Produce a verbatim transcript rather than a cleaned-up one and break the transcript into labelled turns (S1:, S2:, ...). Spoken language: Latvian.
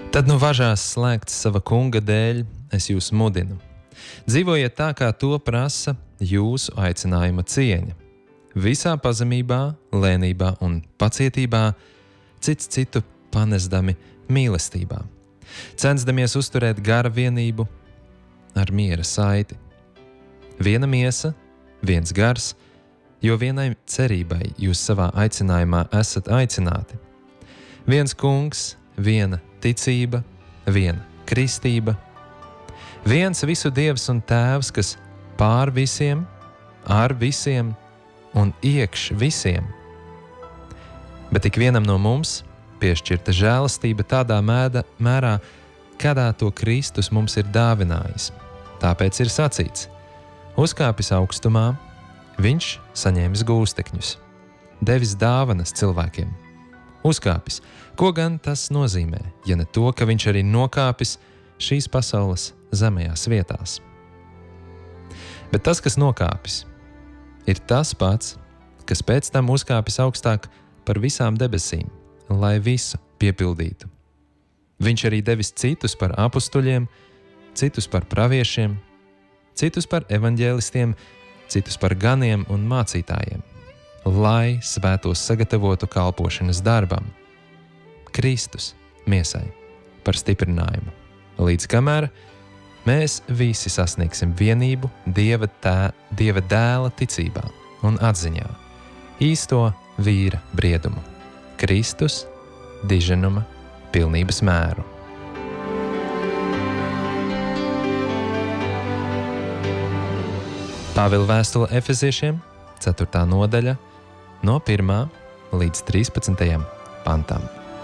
S1: Tad nu važās slēgts sava kunga dēļ, es jūs mudinu. Dzīvojiet tā, kā to prasa jūsu aicinājuma cieņa. Visā pazemībā, lēnībā un pacietībā, cits citu panesdami mīlestībā. Censdamies uzturēt gara vienību ar miera saiti. Viena miesa, viens gars, jo vienai cerībai jūs savā aicinājumā esat aicināti. Viens kungs, viena ticība, viena kristība, viens visu Dievs un Tēvs, kas pār visiem, ar visiem un iekš visiem. Bet ik vienam no mums piešķirta žēlastība tādā mēda, mērā, kādā to Kristus mums ir dāvinājis. Tāpēc ir sacīts: uzkāpis augstumā, viņš saņēmis gūstekņus, devis dāvanas cilvēkiem. Uzkāpis, ko gan tas nozīmē, ja ne to, ka viņš arī nokāpis šīs pasaules zemajās vietās. Bet tas, kas nokāpis, ir tas pats, kas pēc tam uzkāpis augstāk par visām debesīm, lai visu piepildītu. Viņš arī devis citus par apustuļiem, citus par praviešiem, citus par evaņģēlistiem, citus par ganiem un mācītājiem, lai svētos sagatavotu kalpošanas darbam. Kristus miesai par stiprinājumu, līdz kamēr mēs visi sasniegsim vienību Dieva, tē, Dieva dēla ticībā un atziņā, īsto vīra briedumu, Kristus diženuma pilnības mēru. Pāvila vēstule Efeziešiem, ceturtā nodaļa, no pirmā līdz trīspadsmitajam pantam.